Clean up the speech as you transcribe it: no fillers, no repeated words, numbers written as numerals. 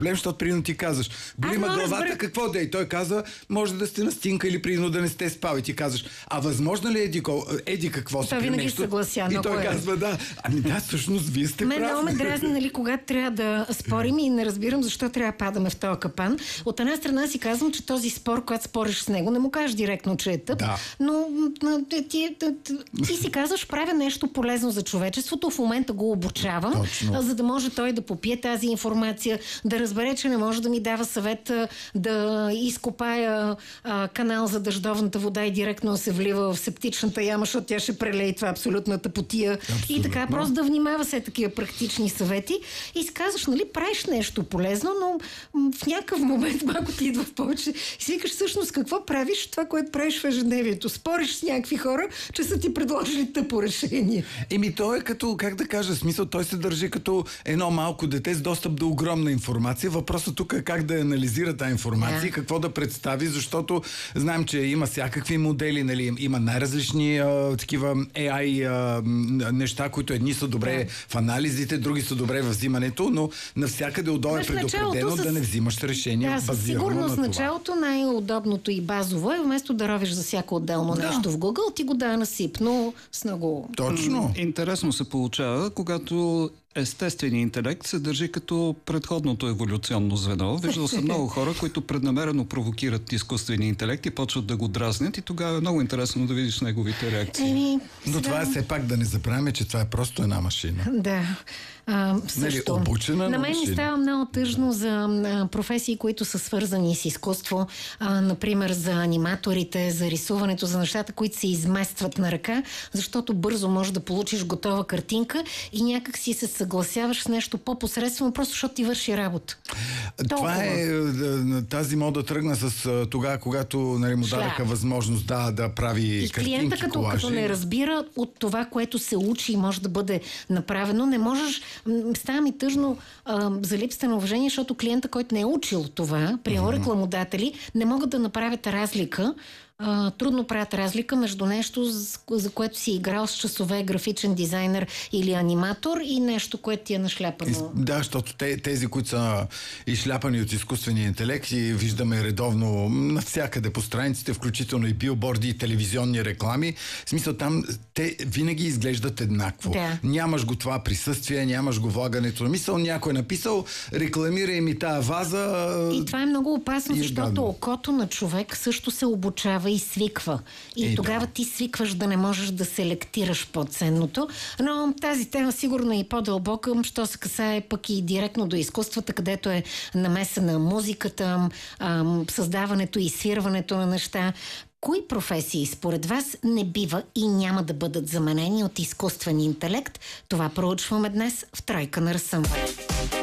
проблем, защото прино ти казваш, боли ма главата, какво да е? Той казва, може да сте настинка или прино да не сте спал. И ти казваш, а възможно ли еди какво се винаги съглася. И той казва, да. Ами да, всъщност вие сте прави. Много ме дразни, нали, когато трябва да спорим и не разбирам защо трябва да падаме в този капан. От една страна си казвам, че този спор, когато спориш с него, не му кажеш директно, че е тъп, да. Но ти си казваш, правя нещо полезно за човечеството, в момента го обучавам, за да може той да попие тази информация, да разбере, че не може да ми дава съвет да изкопая канал за дъждовната вода и директно се влива в септичната яма, защото тя ще прелее това абсолютната потия. Абсолютно. И така, просто да внимава се такива практични съвети и си казваш, нали, правиш нещо полезно, но в някакъв момент малко ти идва в повече и си викаш, всъщност какво правиш? Това, което правиш в ежедневието. Спориш с някакви хора, че са ти предложили тъпо решение. Той е като, как да кажа, смисъл, той се държи като едно малко дете с достъп до огромна информация. Въпросът тук е как да анализира тази информация и какво да представи, защото знаем, че има всякакви модели, нали, има най-различни такива AI неща, които едни са добре в анализите, други са добре в взимането, но навсякъде отдолу е предупредено да не взимаш решения базирано на това. Сигурно с началото най-удобното и базово е, вместо да ровиш за всяко отделно нещо в Google, ти го да насипно с много... Точно. Интересно се получава, когато естественият интелект се държи като предходното еволюционно звено. Виждал съм много хора, които преднамерено провокират изкуствения интелект и почват да го дразнят и тогава е много интересно да видиш неговите реакции. Но това е все пак да не забравяме, че това е просто една машина. Да. Също. Обучена на мен ми става много тъжно за професии, които са свързани с изкуство. Например, за аниматорите, за рисуването, за нещата, които се изместват на ръка, защото бързо можеш да получиш готова картинка и някак си се съгласяваш с нещо по-посредствено, просто защото ти върши работа. Това е, тази мода тръгна с тогава, когато му дадаха възможност да прави и картинки, клиента, като не разбира от това, което се учи и може да бъде направено, не можеш. Става ми тъжно за липсата на уважение, защото клиента, който не е учил това, при рекламодатели, не могат да направят разлика. Трудно правят разлика между нещо, за което си играл с часове графичен дизайнер или аниматор и нещо, което ти е нашляпано. Да, защото тези, които са изшляпани от изкуствения интелект и виждаме редовно навсякъде по страниците, включително и билборди и телевизионни реклами. В смисъл там те винаги изглеждат еднакво. Да. Нямаш го това присъствие, нямаш го влагането на мисъл. Някой е написал, рекламирай ми тая ваза. И това е много опасно, защото окото на човек също се обучава и свиква. И тогава ти свикваш да не можеш да селектираш по-ценното. Но тази тема сигурно е и по-дълбока, що се касае пък и директно до изкуствата, където е намеса на музиката, създаването и свирването на неща. Кои професии според вас не бива и няма да бъдат заменени от изкуствен интелект? Това проучваме днес в Тройка на разсъмване.